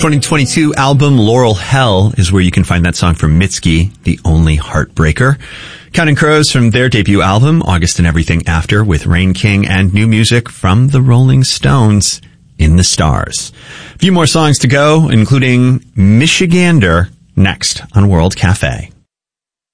2022 album Laurel Hell is where you can find that song from Mitski, The Only Heartbreaker. Counting Crows from their debut album, August and Everything After, with Rain King, and new music from the Rolling Stones, In the Stars. A few more songs to go, including Michigander, next on World Cafe.